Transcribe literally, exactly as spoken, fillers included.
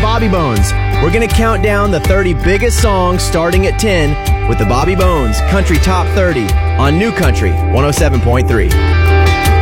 Bobby Bones. We're going to count down the thirty biggest songs starting at ten with the Bobby Bones Country Top thirty on New Country one oh seven point three.